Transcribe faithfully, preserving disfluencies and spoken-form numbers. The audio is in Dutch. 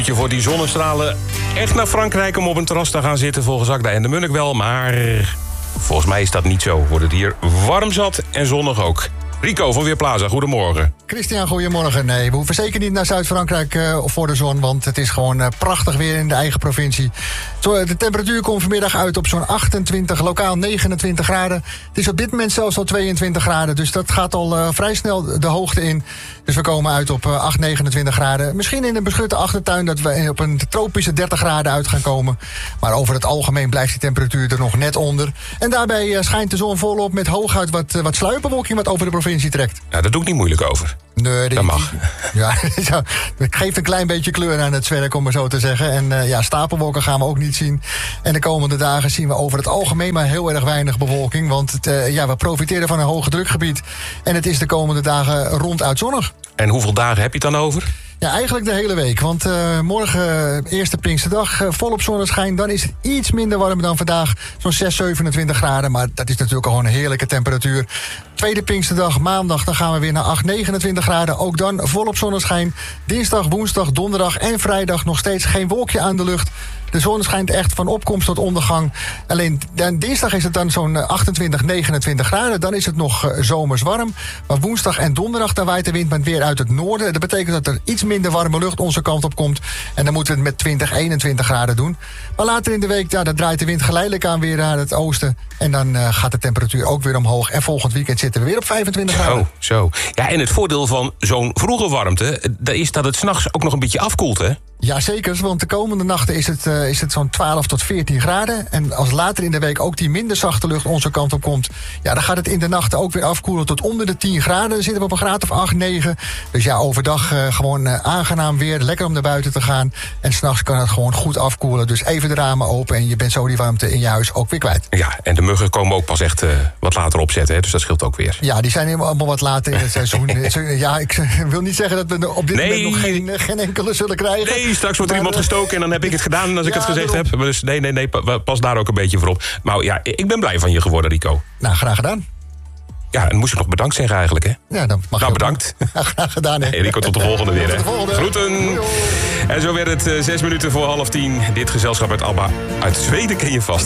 moet je voor die zonnestralen echt naar Frankrijk om op een terras te gaan zitten. Volgens Agda en de Munnik wel, maar volgens mij is dat niet zo. Wordt het hier warm zat en zonnig ook. Rico van Weerplaza, goedemorgen. Christian, goedemorgen. Nee, we hoeven zeker niet naar Zuid-Frankrijk uh, voor de zon, want het is gewoon uh, prachtig weer in de eigen provincie. Zo, de temperatuur komt vanmiddag uit op zo'n achtentwintig, lokaal negenentwintig graden. Het is op dit moment zelfs al tweeëntwintig graden, dus dat gaat al uh, vrij snel de hoogte in. Dus we komen uit op uh, acht, negenentwintig graden. Misschien in een beschutte achtertuin dat we op een tropische dertig graden uit gaan komen. Maar over het algemeen blijft die temperatuur er nog net onder. En daarbij uh, schijnt de zon volop met hooguit wat, uh, wat sluierbewolking wat over de provincie trekt. Ja, dat doe ik niet moeilijk over. Nee, dat mag. Ja, het geeft een klein beetje kleur aan het zwerk, om maar zo te zeggen. En uh, ja, stapelwolken gaan we ook niet zien. En de komende dagen zien we over het algemeen maar heel erg weinig bewolking. Want het, uh, ja, we profiteren van een hoge drukgebied. En het is de komende dagen ronduit zonnig. En hoeveel dagen heb je het dan over? Ja, eigenlijk de hele week. Want uh, morgen, uh, eerste Pinksterdag, uh, volop zonneschijn. Dan is het iets minder warm dan vandaag. Zo'n zes, zevenentwintig graden. Maar dat is natuurlijk gewoon een heerlijke temperatuur. Tweede Pinksterdag, maandag, dan gaan we weer naar acht, negenentwintig graden. Ook dan volop zonneschijn. Dinsdag, woensdag, donderdag en vrijdag nog steeds geen wolkje aan de lucht. De zon schijnt echt van opkomst tot ondergang. Alleen dinsdag is het dan zo'n achtentwintig, negenentwintig graden. Dan is het nog uh, zomers warm. Maar woensdag en donderdag dan waait de wind met weer uit het noorden. Dat betekent dat er iets minder warme lucht onze kant op komt. En dan moeten we het met twintig, eenentwintig graden doen. Maar later in de week, ja, dan draait de wind geleidelijk aan weer naar het oosten. En dan uh, gaat de temperatuur ook weer omhoog. En volgend weekend zitten we weer op vijfentwintig graden. Zo, zo. Ja, en het voordeel van zo'n vroege warmte, dat is dat het 's nachts ook nog een beetje afkoelt, hè? Ja, zeker, want de komende nachten is het, uh, is het zo'n twaalf tot veertien graden. En als later in de week ook die minder zachte lucht onze kant op komt, ja, dan gaat het in de nachten ook weer afkoelen tot onder de tien graden. Dan zitten we op een graad of acht, negen. Dus ja, overdag uh, gewoon uh, aangenaam weer, lekker om naar buiten te gaan. En 's nachts kan het gewoon goed afkoelen. Dus even de ramen open en je bent zo die warmte in je huis ook weer kwijt. Ja, en de muggen komen ook pas echt uh, wat later opzetten, hè? Dus dat scheelt ook weer. Ja, die zijn helemaal allemaal wat later in het seizoen. Ja, ik wil niet zeggen dat we op dit nee. moment nog geen, geen enkele zullen krijgen. Nee, straks wordt er iemand gestoken en dan heb ik het gedaan als ik ja, het gezegd daarom. heb. Dus nee, nee, nee, pas daar ook een beetje voor op. Maar ja, ik ben blij van je geworden, Rico. Nou, graag gedaan. Ja, en dan moest ik nog bedankt zeggen eigenlijk, hè? Ja, dan mag nou, je bedankt. Ja, graag gedaan, hè. Hey, Rico, tot de volgende weer, hè. Tot de volgende. Groeten. Doei, doei. En zo werd het uh, zes minuten voor half tien. Dit gezelschap uit ABBA uit Zweden ken je vast.